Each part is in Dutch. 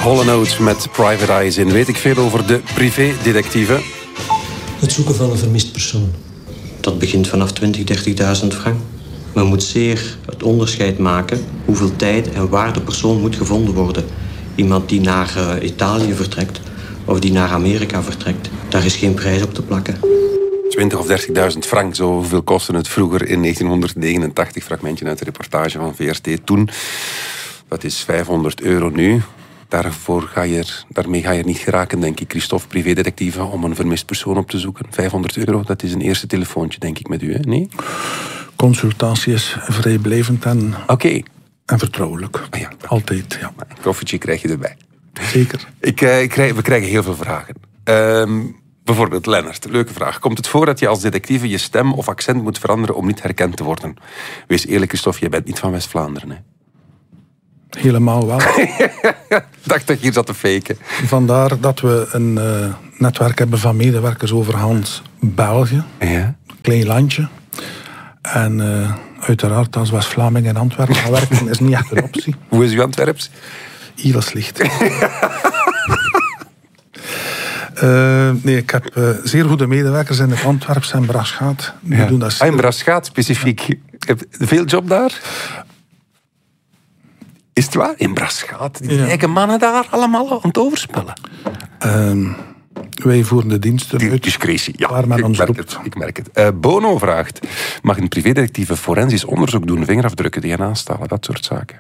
Hall & Oates met Private Eyes in. Weet ik veel over de privédetectieven? Het zoeken van een vermist persoon. Dat begint vanaf 20.000, 30.000 frank. Men moet zeer het onderscheid maken hoeveel tijd en waar de persoon moet gevonden worden. Iemand die naar Italië vertrekt of die naar Amerika vertrekt, daar is geen prijs op te plakken. 20.000 of 30.000 frank, zoveel kostte het vroeger in 1989. Fragmentje uit de reportage van VRT toen. Dat is €500 nu. Daarmee ga je niet geraken, denk ik, Christophe, privédetectieve, om een vermist persoon op te zoeken. €500, dat is een eerste telefoontje, denk ik, met u, hè? Nee? Consultatie is vrijblijvend en, Oké. en vertrouwelijk. Ah ja, altijd, ja. Een koffietje krijg je erbij. Zeker. We krijgen heel veel vragen. Bijvoorbeeld, Lennart, leuke vraag. Komt het voor dat je als detectieve je stem of accent moet veranderen om niet herkend te worden? Wees eerlijk, Christophe, jij bent niet van West-Vlaanderen, hè? Helemaal wel. Dacht dat je hier zat te faken. Vandaar dat we een netwerk hebben van medewerkers over Hans België. Ja? Klein landje. En uiteraard als West-Vlaming in Antwerpen gaan werken is niet echt een optie. Hoe is uw Antwerps? Heel slecht. Nee, ik heb zeer goede medewerkers in het Antwerps en Braschaat. Die doen dat in Braschaat specifiek. Ja. Heb je veel job daar? Is het waar? In Braschaat? Die eigen mannen daar allemaal aan het overspellen? Wij voeren de diensten uit. Discretie, ja. Waar men ons roept. Ik merk het. Bono vraagt, mag een privédetectieve forensisch onderzoek doen, vingerafdrukken, DNA stalen, dat soort zaken?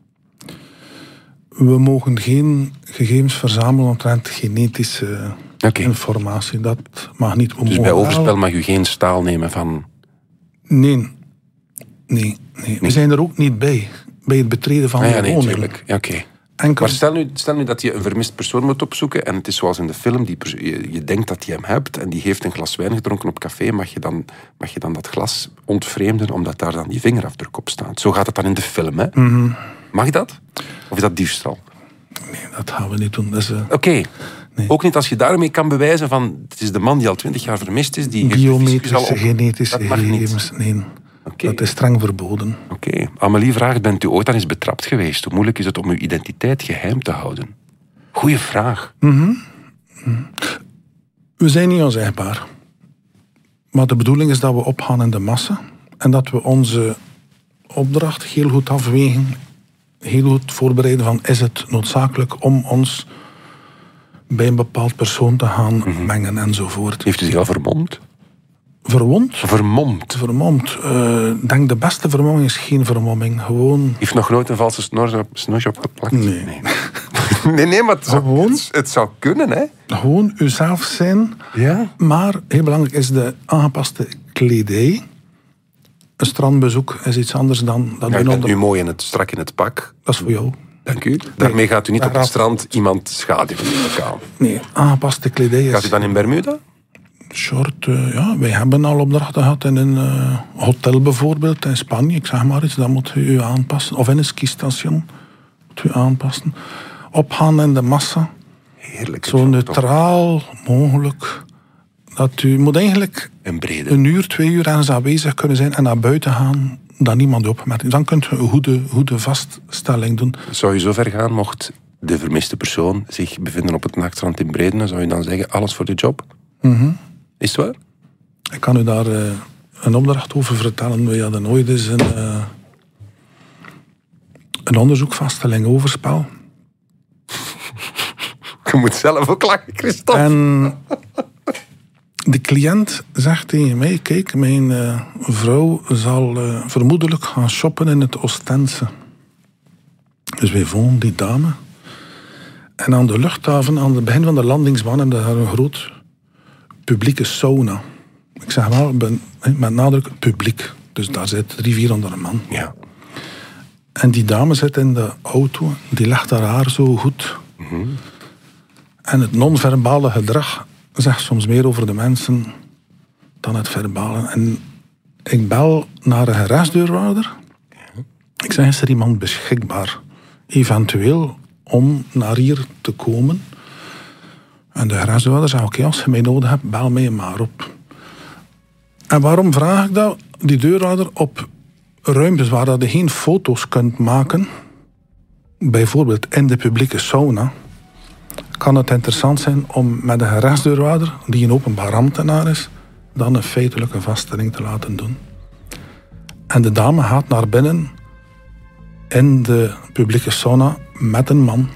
We mogen geen gegevens verzamelen omtrent genetische informatie. Dat mag niet. Dus bij overspel mag u geen staal nemen van... Nee. We zijn er ook niet bij het betreden van de woning. Nee, natuurlijk. Ja, oké. Maar stel nu dat je een vermist persoon moet opzoeken en het is zoals in de film, je denkt dat je hem hebt en die heeft een glas wijn gedronken op café, mag je dan dat glas ontvreemden omdat daar dan die vingerafdruk op staat. Zo gaat het dan in de film, hè? Mm-hmm. Mag dat? Of is dat diefstal? Nee, dat gaan we niet doen. Oké. Nee. Ook niet als je daarmee kan bewijzen van het is de man die al 20 jaar vermist is, die biometrische, genetische gegevens, nee. Okay. Dat is streng verboden. Oké. Amélie vraagt, bent u ooit dan eens betrapt geweest? Hoe moeilijk is het om uw identiteit geheim te houden? Goeie vraag. Mm-hmm. We zijn niet onzichtbaar. Maar de bedoeling is dat we opgaan in de massa. En dat we onze opdracht heel goed afwegen. Heel goed voorbereiden van, is het noodzakelijk om ons bij een bepaald persoon te gaan mengen enzovoort. Heeft u zich al vermomd? Verwond? Vermomd. Denk de beste vermomming is geen vermomming. Gewoon... Heeft nog nooit een valse snoes opgeplakt? Nee. nee, maar het zou kunnen, hè? Gewoon uzelf zijn. Ja. Maar heel belangrijk is de aangepaste kledij. Een strandbezoek is iets anders dan... Ja, je bent nu mooi strak in het pak. Dat is voor jou. Dank u. Daarmee gaat u niet op het strand iemand schadigen in het lokaal. Nee, aangepaste kledij is... Gaat u dan in Bermuda? Short, ja. Wij hebben al opdrachten gehad in een hotel bijvoorbeeld in Spanje. Ik zeg maar iets, dan moet u aanpassen. Of in een skistation moet u aanpassen. Opgaan in de massa. Heerlijk. Zo neutraal mogelijk. Dat u moet eigenlijk een uur, 2 uur ergens aanwezig kunnen zijn en naar buiten gaan, dat niemand u opmerkt. Dan kunt u een goede vaststelling doen. Zou je zo ver gaan, mocht de vermiste persoon zich bevinden op het nachtstrand in Bredene, zou je dan zeggen, alles voor de job? Mm-hmm. Is het waar? Ik kan u daar een opdracht over vertellen. We hadden ooit eens een onderzoekvaststelling overspel. Je moet zelf ook lachen, Christophe. En de cliënt zegt tegen mij, kijk, mijn vrouw zal vermoedelijk gaan shoppen in het Oostense. Dus wij vonden die dame. En aan de luchthaven, aan het begin van de landingsbaan, hebben we daar een groot publieke sauna. Ik zeg wel, met nadruk publiek. Dus daar zit 300-400 man. Ja. En die dame zit in de auto, die legt haar haar zo goed. Mm-hmm. En het non-verbale gedrag zegt soms meer over de mensen dan het verbale. En ik bel naar een gerechtsdeurwaarder. Ik zeg, is er iemand beschikbaar? Eventueel om naar hier te komen. En de gerechtsdeurwaarder zegt, oké, als je mij nodig hebt, bel mij maar op. En waarom vraag ik dat? Die deurwaarder op ruimtes waar je geen foto's kunt maken, bijvoorbeeld in de publieke sauna, kan het interessant zijn om met een gerechtsdeurwaarder, die een openbaar ambtenaar is, dan een feitelijke vaststelling te laten doen. En de dame gaat naar binnen in de publieke sauna met een man.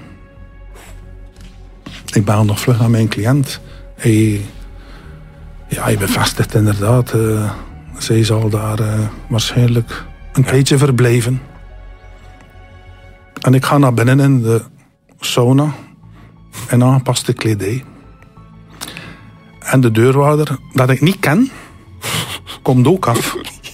Ik bel nog vlug naar mijn cliënt. Hij bevestigt inderdaad. Zij zal daar waarschijnlijk een tijdje verblijven. En ik ga naar binnen in de sauna in aangepaste kledij. En de deurwaarder, dat ik niet ken, komt ook af.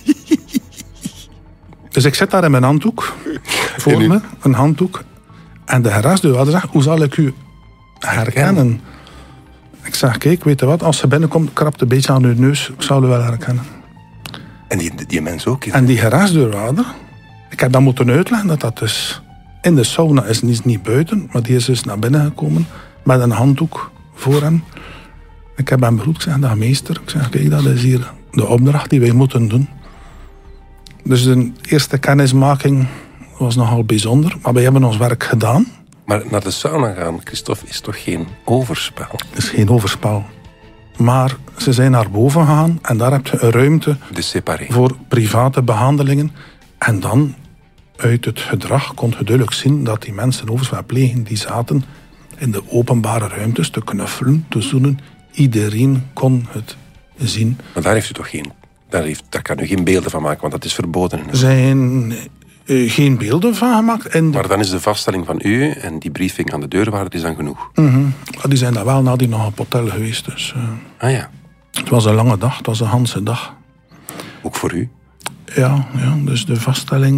Dus ik zit daar in mijn handdoek, voor me, een handdoek. En de gerechtsdeurwaarder zegt, hoe zal ik u herkennen? Ik zeg, kijk, weet je wat, als ze binnenkomt, krabt een beetje aan uw neus, ik zal u wel herkennen. En die mens ook? En die gerechtsdeurwaarder, ik heb dat moeten uitleggen, dat dus in de sauna is, niet buiten, maar die is dus naar binnen gekomen met een handdoek voor hem. Ik heb hem begroet, ik zeg, dag meester, ik zeg, kijk, dat is hier de opdracht die wij moeten doen. Dus de eerste kennismaking was nogal bijzonder, maar wij hebben ons werk gedaan. Maar naar de sauna gaan, Christophe, is toch geen overspel? Het is geen overspel. Maar ze zijn naar boven gegaan en daar heb je een ruimte voor private behandelingen. En dan, uit het gedrag, kon je duidelijk zien dat die mensen overspel plegen, die zaten in de openbare ruimtes te knuffelen, te zoenen. Iedereen kon het zien. Maar daar heeft u toch geen... Daar kan u geen beelden van maken, want dat is verboden. Er zijn geen beelden van gemaakt. Maar dan is de vaststelling van u en die briefing aan de deurwaarder is dan genoeg. Die zijn daar wel nadien nog op hotel geweest. Dus, ja. Het was een lange dag, het was een ganse dag. Ook voor u? Ja, dus de vaststelling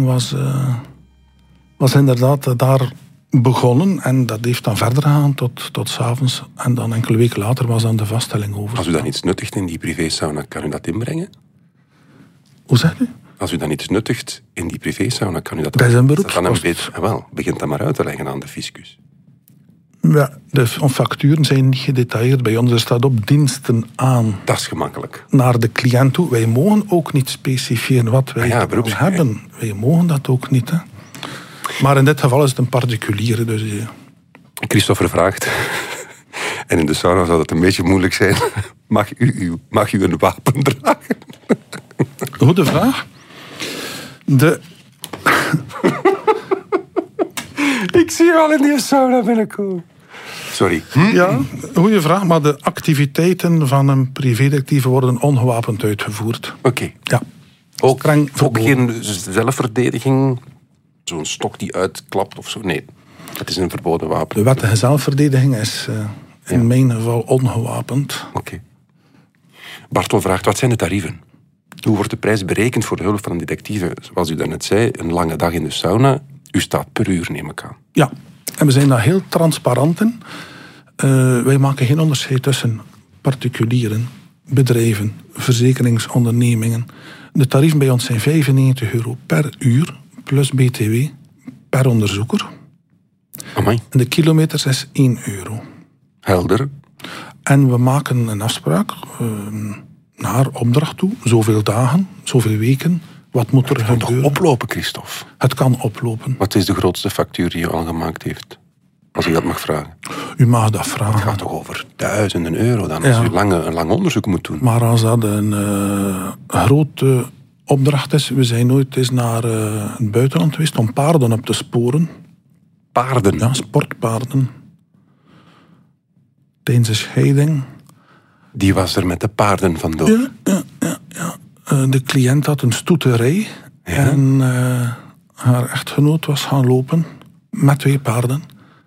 was inderdaad daar begonnen. En dat heeft dan verder gegaan tot 's avonds. En dan enkele weken later was dan de vaststelling over. Als u dan iets nuttigt in die privésauna, kan u dat inbrengen? Hoe zegt u? Als u dan iets nuttigt in die privésauna, kan u dat... Dat is een beroepskost. Begint dat maar uit te leggen aan de fiscus. Ja, de facturen zijn niet gedetailleerd bij ons. Er staat op diensten aan. Dat is gemakkelijk. Naar de cliënt toe. Wij mogen ook niet specifieren wat wij hebben. Wij mogen dat ook niet. Hè. Maar in dit geval is het een particuliere. Dus, Christopher vraagt... En in de sauna zou dat een beetje moeilijk zijn. Mag u een wapen dragen? Goede vraag. Ik zie wel in die sauna binnenkomen. Sorry. Ja, goede vraag. Maar de activiteiten van een privédetectieve worden ongewapend uitgevoerd. Oké. Ja. Ook geen zelfverdediging? Zo'n stok die uitklapt of zo? Nee, het is een verboden wapen. De wettige zelfverdediging is in mijn geval ongewapend. Oké. Bartel vraagt, wat zijn de tarieven? Hoe wordt de prijs berekend voor de hulp van een detectieve? Zoals u daarnet zei, een lange dag in de sauna. U staat per uur, neem ik aan. Ja, en we zijn daar heel transparant in. Wij maken geen onderscheid tussen particulieren, bedrijven, verzekeringsondernemingen. De tarieven bij ons zijn €95 per uur, plus BTW, per onderzoeker. Amai. En de kilometers is €1. Helder. En we maken een afspraak naar opdracht toe. Zoveel dagen, zoveel weken. Wat moet er gebeuren? Het kan toch oplopen, Christophe? Het kan oplopen. Wat is de grootste factuur die u al gemaakt heeft? Als ik dat mag vragen. U mag dat vragen. Het gaat toch over duizenden euro dan, als u een lang onderzoek moet doen. Maar als dat een grote opdracht is... We zijn nooit eens naar het buitenland geweest om paarden op te sporen. Paarden? Ja, sportpaarden. Tijdens een scheiding. Die was er met de paarden vandoor? Ja. De cliënt had een stoeterij. Ja. En haar echtgenoot was gaan lopen met 2 paarden.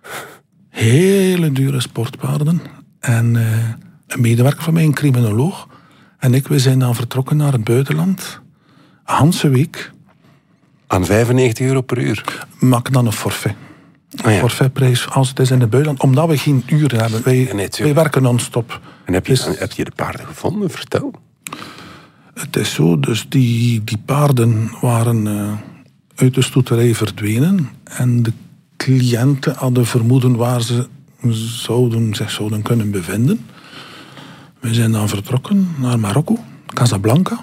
Hele dure sportpaarden. En een medewerker van mij, een criminoloog. En we zijn dan vertrokken naar het buitenland. Een ganse week. Aan €95 per uur? Maak dan een forfait. Een forfaitprijs als het is in het buitenland. Omdat we geen uren hebben. Wij werken non-stop. En heb je de paarden gevonden? Vertel. Het is zo, dus die paarden waren uit de stoeterij verdwenen. En de cliënten hadden vermoeden waar ze zich zouden kunnen bevinden. We zijn dan vertrokken naar Marokko, Casablanca.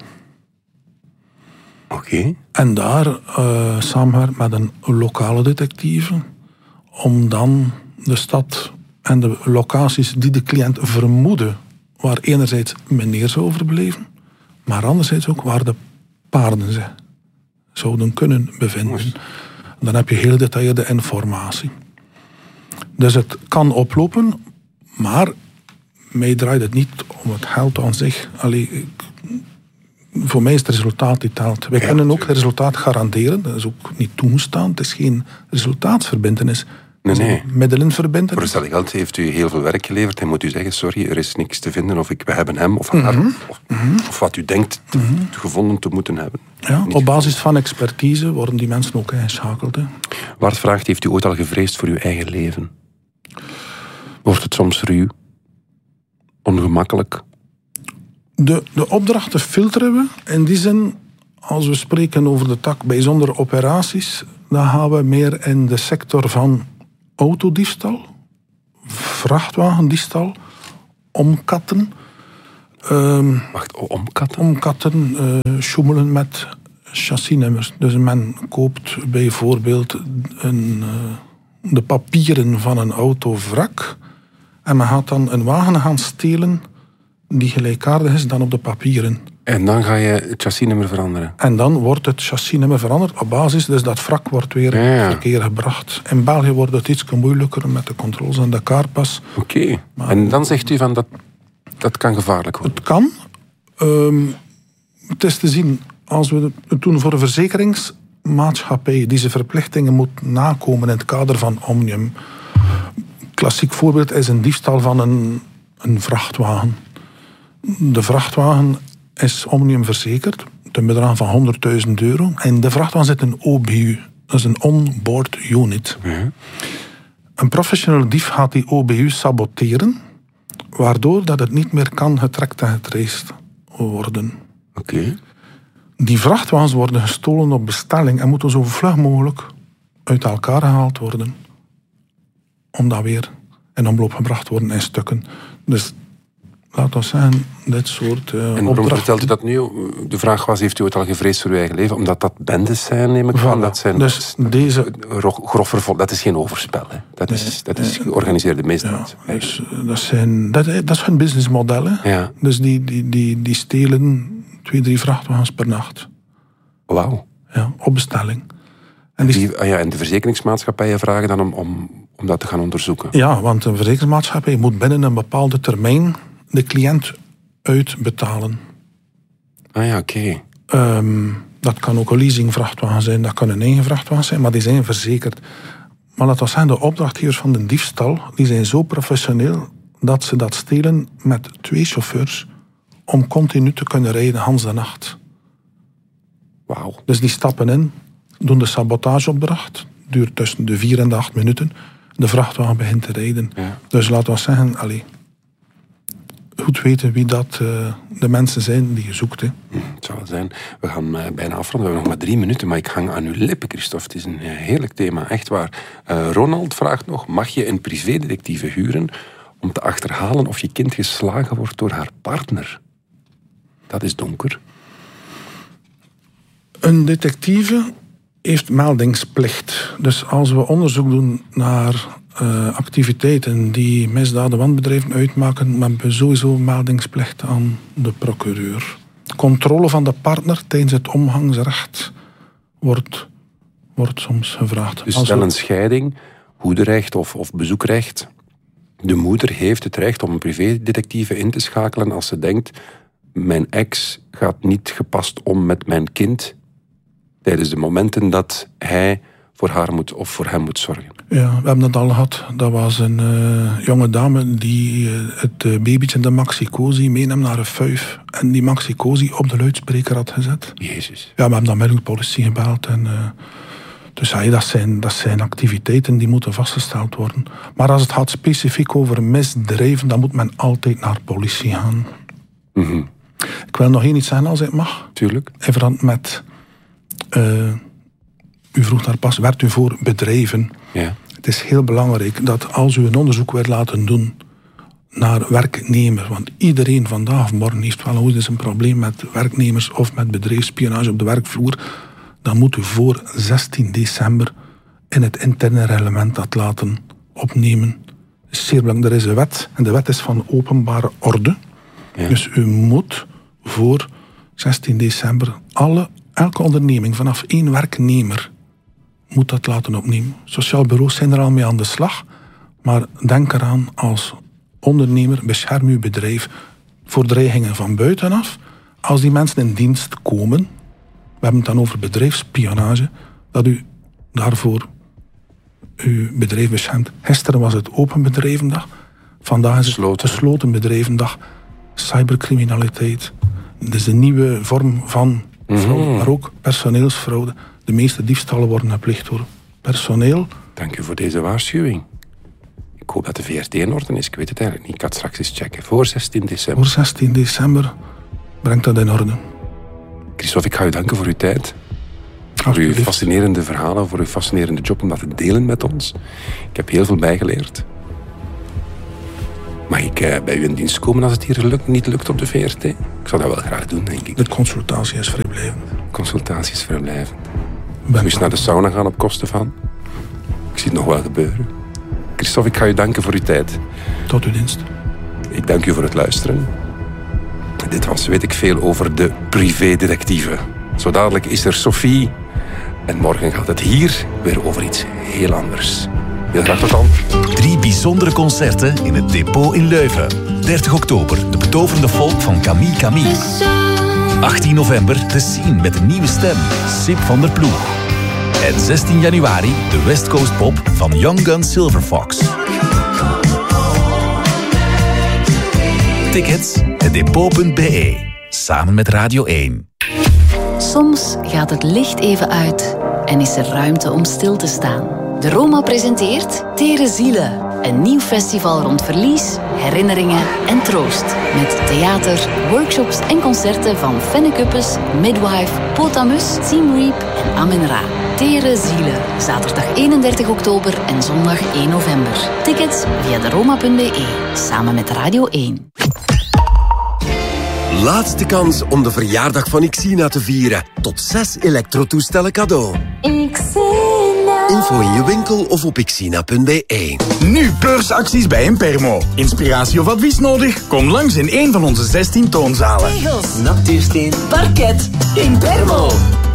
Oké. En daar samengewerkt met een lokale detectieve. Om dan de stad en de locaties die de cliënt vermoedde, waar enerzijds meneer zou overblijven, maar anderzijds ook waar de paarden zich zouden kunnen bevinden. Dan heb je heel detailleerde informatie. Dus het kan oplopen, maar mij draait het niet om het geld aan zich. Voor mij is het resultaat die telt. Wij kunnen ook het resultaat garanderen. Dat is ook niet toegestaan. Het is geen resultaatsverbintenis. Nee. Middelenverbintenis. Voor hetzelfde geld heeft u heel veel werk geleverd. Hij moet u zeggen, sorry, er is niks te vinden. Of we hebben hem of haar. Of wat u denkt gevonden te moeten hebben. Ja, op basis van expertise worden die mensen ook ingeschakeld. Hè. Bart vraagt, heeft u ooit al gevreesd voor uw eigen leven? Wordt het soms ruw? Ongemakkelijk? De opdrachten filteren we. In die zin, als we spreken over de tak bijzondere operaties, dan gaan we meer in de sector van autodiefstal, vrachtwagendiefstal, omkatten. Omkatten? Omkatten, sjoemelen met chassisnummers. Dus men koopt bijvoorbeeld de papieren van een autovrak en men gaat dan een wagen gaan stelen die gelijkaardig is dan op de papieren. En dan ga je het chassisnummer veranderen? En dan wordt het chassisnummer veranderd op basis, dus dat wrak wordt weer in verkeer gebracht. In België wordt het iets moeilijker met de controles en de kaartpas. Oké. En dan zegt u van dat kan gevaarlijk worden? Het kan. Het is te zien, als we het doen voor een verzekeringsmaatschappij die zijn verplichtingen moet nakomen in het kader van Omnium. Klassiek voorbeeld is een diefstal van een vrachtwagen. De vrachtwagen is Omnium verzekerd, ten bedrag van €100.000. En de vrachtwagen zit een OBU, dat is een on-board unit. Ja. Een professionele dief gaat die OBU saboteren, waardoor dat het niet meer kan getrekt en getraced worden. Oké. Die vrachtwagens worden gestolen op bestelling en moeten zo vlug mogelijk uit elkaar gehaald worden, omdat weer in omloop gebracht worden in stukken. Dus laten we zeggen, dit soort En waarom vertelt u dat nu? De vraag was, heeft u ooit al gevreesd voor uw eigen leven? Omdat dat bendes zijn, neem ik aan. Dat zijn dus deze grof vervolg. Dat is geen overspel. Hè. Dat is georganiseerde misdaad. Ja, dus, dat is hun businessmodel. Hè. Ja. Dus die stelen 2-3 vrachtwagens per nacht. Wauw. Ja, op bestelling. En de verzekeringsmaatschappijen vragen dan om dat te gaan onderzoeken? Ja, want een verzekeringsmaatschappij moet binnen een bepaalde termijn de cliënt uitbetalen. Ah ja, oké. Dat kan ook een leasingvrachtwagen zijn, dat kan een eigen vrachtwagen zijn, maar die zijn verzekerd. Maar laten we zeggen, de opdrachtgevers van de diefstal, die zijn zo professioneel dat ze dat stelen met 2 chauffeurs om continu te kunnen rijden, Hans de nacht. Wauw. Dus die stappen in, doen de sabotageopdracht, duurt tussen de 4 en de 8 minuten. De vrachtwagen begint te rijden. Ja. Dus laten we zeggen, goed weten wie dat de mensen zijn die je zoekt. Hè. Het zal wel zijn. We gaan bijna afronden. We hebben nog maar 3 minuten, maar ik hang aan uw lippen, Christophe. Het is een heerlijk thema, echt waar. Ronald vraagt nog, mag je een privédetectieve huren om te achterhalen of je kind geslagen wordt door haar partner? Dat is donker. Een detectieve heeft meldingsplicht. Dus als we onderzoek doen naar activiteiten die misdaden wanbedrijven uitmaken, hebben we sowieso meldingsplicht aan de procureur. Controle van de partner tijdens het omgangsrecht wordt soms gevraagd. Dus stel een scheiding, hoederecht of bezoekrecht. De moeder heeft het recht om een privédetectieve in te schakelen als ze denkt, mijn ex gaat niet gepast om met mijn kind tijdens de momenten dat hij voor haar moet of voor hem moet zorgen. Ja, we hebben dat al gehad. Dat was een jonge dame die het babytje, de Maxi-Cosi, meenam naar een fuif en die Maxi-Cosi op de luidspreker had gezet. Jezus. Ja, we hebben dan met de politie gebeld. En, dus dat zijn activiteiten die moeten vastgesteld worden. Maar als het gaat specifiek over misdrijven, dan moet men altijd naar politie gaan. Mm-hmm. Ik wil nog één iets zeggen als ik mag. Tuurlijk. In verband met... u vroeg daar pas, werkt u voor bedrijven? Ja. Het is heel belangrijk dat als u een onderzoek wilt laten doen naar werknemers, want iedereen vandaag of morgen heeft wel eens een probleem met werknemers of met bedrijfsspionage op de werkvloer, dan moet u voor 16 december in het interne reglement dat laten opnemen is zeer belangrijk. Er is een wet en de wet is van openbare orde. Ja. Dus u moet voor 16 december elke onderneming vanaf 1 werknemer moet dat laten opnemen. Sociaal bureaus zijn er al mee aan de slag. Maar denk eraan, als ondernemer bescherm uw bedrijf voor dreigingen van buitenaf. Als die mensen in dienst komen, we hebben het dan over bedrijfsspionage, dat u daarvoor uw bedrijf beschermt. Gisteren was het open bedrijvendag. Vandaag is het gesloten bedrijvendag. Cybercriminaliteit. Dat is een nieuwe vorm van fraude, maar ook personeelsfraude. De meeste diefstallen worden gepleegd door personeel. Dank u voor deze waarschuwing. Ik hoop dat de VRT in orde is. Ik weet het eigenlijk niet. Ik ga het straks eens checken. Voor 16 december. Voor 16 december brengt dat in orde. Christophe, ik ga u danken voor uw tijd. Voor uw fascinerende verhalen, voor uw fascinerende job om dat te delen met ons. Ik heb heel veel bijgeleerd. Mag ik bij u in dienst komen als het hier niet lukt op de VRT? Ik zou dat wel graag doen, denk ik. De consultatie is vrijblijvend. Consultatie is vrijblijvend. U eens naar de sauna gaan op kosten van? Ik zie het nog wel gebeuren. Christophe, ik ga u danken voor uw tijd. Tot uw dienst. Ik dank u voor het luisteren. Dit was Weet ik veel over de privédetectieven. Zo dadelijk is er Sophie. En morgen gaat het hier weer over iets heel anders. Heel graag tot dan. 3 bijzondere concerten in het Depot in Leuven. 30 oktober, de betoverende folk van Camille. 18 november, de Scene met een nieuwe stem, Sip van der Ploeg. En 16 januari, de West Coast Pop van Young Gun Silver Fox. Tickets, hetdepot.be. Samen met Radio 1. Soms gaat het licht even uit en is er ruimte om stil te staan. De Roma presenteert Tere Zielen. Een nieuw festival rond verlies, herinneringen en troost. Met theater, workshops en concerten van Fenne Kuppes, Midwife, Potamus, Team Reap en Amen Ra. Tere Zielen. Zaterdag 31 oktober en zondag 1 november. Tickets via deroma.be. Samen met Radio 1. Laatste kans om de verjaardag van Xina te vieren. Tot 6 elektrotoestellen cadeau. Info in je winkel of op xina.be. Nu beursacties bij Impermo. Inspiratie of advies nodig? Kom langs in een van onze 16 toonzalen. Tegels, natuursteen, parket, Impermo.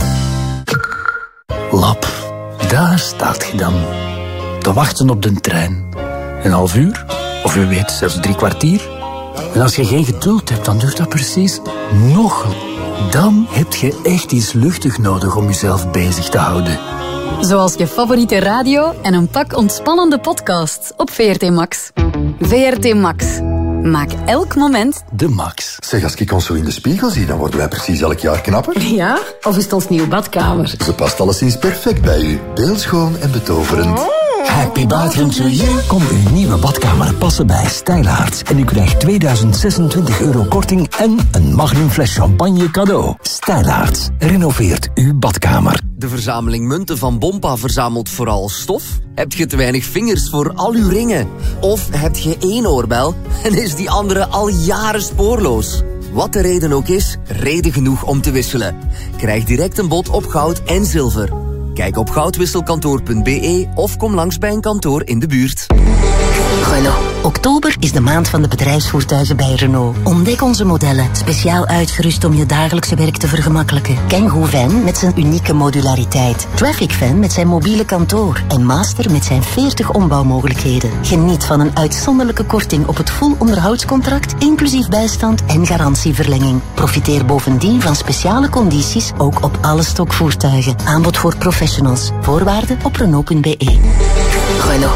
Lap, daar staat je dan. Te wachten op de trein. Een half uur, of u weet, zelfs 3 kwartier. En als je geen geduld hebt, dan duurt dat precies nog. Dan heb je echt iets luchtig nodig om jezelf bezig te houden. Zoals je favoriete radio en een pak ontspannende podcasts op VRT Max. VRT Max. Maak elk moment de max. Zeg, als ik ons zo in de spiegel zie, dan worden wij precies elk jaar knapper. Ja, of is het ons nieuwe badkamer? Ze past alleszins perfect bij u. Beeldschoon en betoverend. Happy bathroom to you. Kom uw nieuwe badkamer passen bij Stijlaarts. En u krijgt 2026 euro korting en een magnum fles champagne cadeau. Stijlaarts renoveert uw badkamer. De verzameling munten van Bompa verzamelt vooral stof? Heb je te weinig vingers voor al uw ringen? Of heb je 1 oorbel en is die andere al jaren spoorloos? Wat de reden ook is, reden genoeg om te wisselen. Krijg direct een bod op goud en zilver. Kijk op goudwisselkantoor.be of kom langs bij een kantoor in de buurt. Renault. Oktober is de maand van de bedrijfsvoertuigen bij Renault. Ontdek onze modellen, speciaal uitgerust om je dagelijkse werk te vergemakkelijken. Kangoo Van met zijn unieke modulariteit. Traffic Van met zijn mobiele kantoor. En Master met zijn 40 ombouwmogelijkheden. Geniet van een uitzonderlijke korting op het full onderhoudscontract, inclusief bijstand en garantieverlenging. Profiteer bovendien van speciale condities, ook op alle stokvoertuigen. Aanbod voor professionals. Voorwaarden op Renault.be. Renault.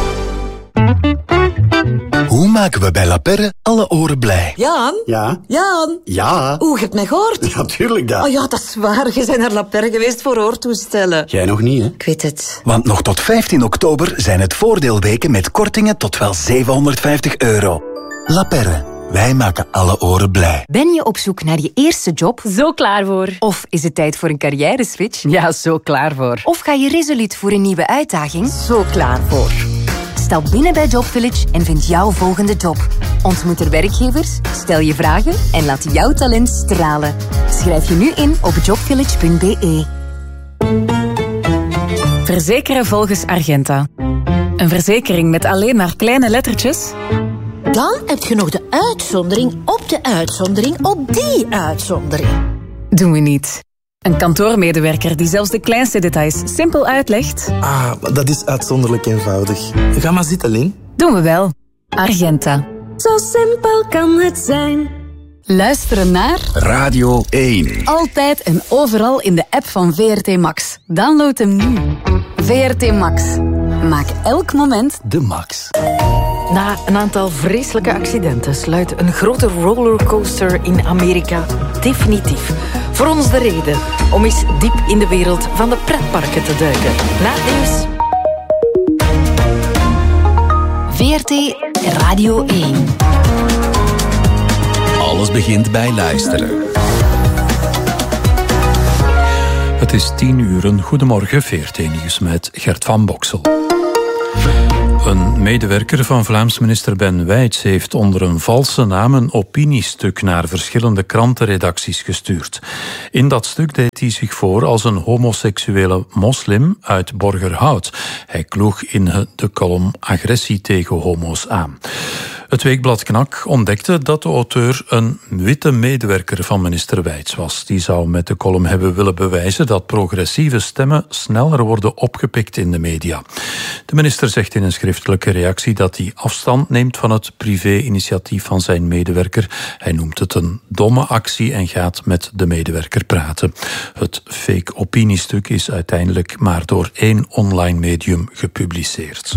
Hoe maken we bij La Perre alle oren blij? Jaan? Ja? Jaan? Ja? Oeh, je hebt mij gehoord? Natuurlijk dat. Oh ja, dat is waar. Je bent naar La Perre geweest voor oortoestellen. Jij nog niet, hè? Ik weet het. Want nog tot 15 oktober zijn het voordeelweken met kortingen tot wel €750. La Perre. Wij maken alle oren blij. Ben je op zoek naar je eerste job? Zo klaar voor. Of is het tijd voor een carrière-switch? Ja, zo klaar voor. Of ga je resoluut voor een nieuwe uitdaging? Zo klaar voor. Stap binnen bij Job Village en vind jouw volgende job. Ontmoet er werkgevers, stel je vragen en laat jouw talent stralen. Schrijf je nu in op jobvillage.be. Verzekeren volgens Argenta. Een verzekering met alleen maar kleine lettertjes? Dan heb je nog de uitzondering op de uitzondering op die uitzondering. Doen we niet. Een kantoormedewerker die zelfs de kleinste details simpel uitlegt. Ah, dat is uitzonderlijk eenvoudig. Ga maar zitten, Lin. Doen we wel. Argenta. Zo simpel kan het zijn. Luisteren naar Radio 1. Altijd en overal in de app van VRT Max. Download hem nu. VRT Max. Maak elk moment de max. Na een aantal vreselijke accidenten sluit een grote rollercoaster in Amerika definitief voor ons de reden om eens diep in de wereld van de pretparken te duiken. Na het nieuws. VRT Radio 1. Alles begint bij luisteren. Het is 10:00. Goedemorgen, VRT Nieuws met Gert van Boksel. Een medewerker van Vlaams minister Ben Wijts heeft onder een valse naam een opiniestuk naar verschillende krantenredacties gestuurd. In dat stuk deed hij zich voor als een homoseksuele moslim uit Borgerhout. Hij kloeg in de column agressie tegen homo's aan. Het weekblad Knak ontdekte dat de auteur een witte medewerker van minister Wijts was. Die zou met de column hebben willen bewijzen dat progressieve stemmen sneller worden opgepikt in de media. De minister zegt in een schriftelijke reactie dat hij afstand neemt van het privé-initiatief van zijn medewerker. Hij noemt het een domme actie en gaat met de medewerker praten. Het fake opiniestuk is uiteindelijk maar door 1 online medium gepubliceerd.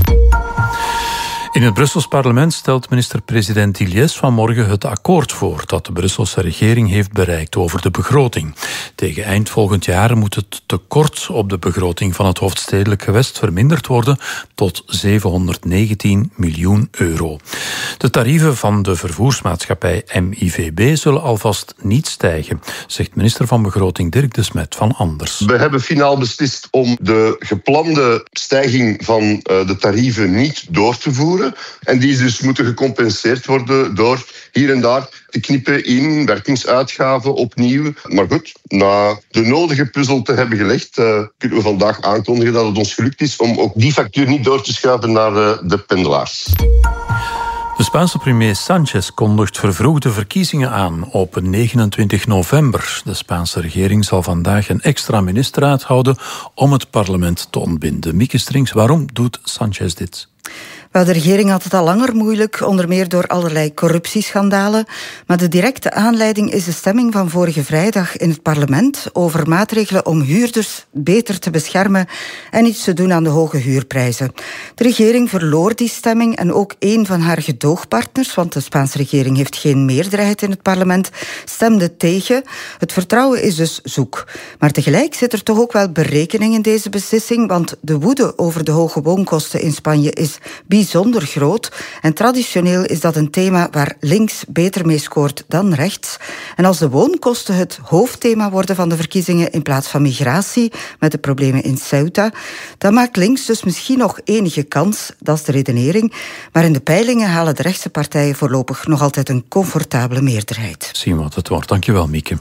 In het Brussels parlement stelt minister-president Iliès vanmorgen het akkoord voor dat de Brusselse regering heeft bereikt over de begroting. Tegen eind volgend jaar moet het tekort op de begroting van het hoofdstedelijk gewest verminderd worden tot 719 miljoen euro. De tarieven van de vervoersmaatschappij MIVB zullen alvast niet stijgen, zegt minister van Begroting Dirk de Smet van Anders. We hebben finaal beslist om de geplande stijging van de tarieven niet door te voeren. En die dus moeten gecompenseerd worden door hier en daar te knippen in werkingsuitgaven opnieuw. Maar goed, na de nodige puzzel te hebben gelegd, kunnen we vandaag aankondigen dat het ons gelukt is om ook die factuur niet door te schuiven naar de pendelaars. De Spaanse premier Sánchez kondigt vervroegde verkiezingen aan op 29 november. De Spaanse regering zal vandaag een extra ministerraad houden om het parlement te ontbinden. Mieke Strings, waarom doet Sánchez dit? Wel, de regering had het al langer moeilijk, onder meer door allerlei corruptieschandalen. Maar de directe aanleiding is de stemming van vorige vrijdag in het parlement over maatregelen om huurders beter te beschermen en iets te doen aan de hoge huurprijzen. De regering verloor die stemming en ook een van haar gedoogpartners, want de Spaanse regering heeft geen meerderheid in het parlement, stemde tegen. Het vertrouwen is dus zoek. Maar tegelijk zit er toch ook wel berekening in deze beslissing, want de woede over de hoge woonkosten in Spanje is bijzonder groot. En traditioneel is dat een thema waar links beter mee scoort dan rechts. En als de woonkosten het hoofdthema worden van de verkiezingen in plaats van migratie, met de problemen in Ceuta, dan maakt links dus misschien nog enige kans, dat is de redenering. Maar in de peilingen halen de rechtse partijen voorlopig nog altijd een comfortabele meerderheid. Zien wat het wordt. Dankjewel, Mieke.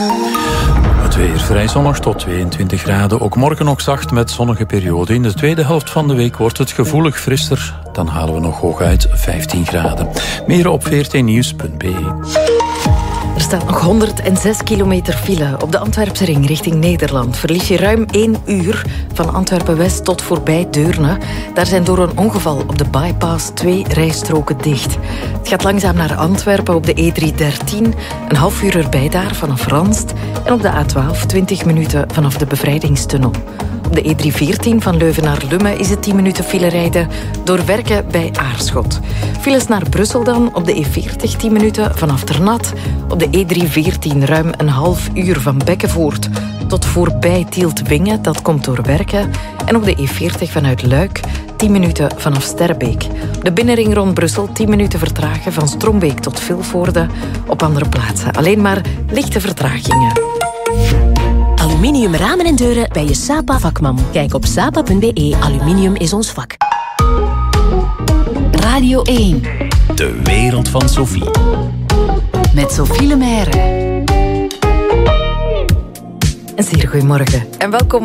Het weer vrij zonnig tot 22 graden. Ook morgen nog zacht met zonnige periode. In de tweede helft van de week wordt het gevoelig frisser. Dan halen we nog hooguit 15 graden. Meer op vrtnieuws.be. Er staat nog 106 kilometer file op de Antwerpse ring richting Nederland. Verlies je ruim 1 uur van Antwerpen-West tot voorbij Deurne. Daar zijn door een ongeval op de bypass 2 rijstroken dicht. Het gaat langzaam naar Antwerpen op de E313. Een half uur erbij daar vanaf Ranst. En op de A12 20 minuten vanaf de Bevrijdingstunnel. Op de E314 van Leuven naar Lummen is het 10 minuten file rijden door werken bij Aarschot. Files naar Brussel dan op de E40 10 minuten vanaf Ternat. Op de E314 ruim een half uur van Bekkenvoort tot voorbij Tielt-Wingen, dat komt door werken. En op de E40 vanuit Luik 10 minuten vanaf Sterbeek. Op de binnenring rond Brussel 10 minuten vertragen van Strombeek tot Vilvoorde. Op andere plaatsen alleen maar lichte vertragingen. Aluminium ramen en deuren bij je Sapa vakman. Kijk op sapa.be. Aluminium is ons vak. Radio 1. De wereld van Sophie. Met Sophie Lemaire. Een zeer goedemorgen en welkom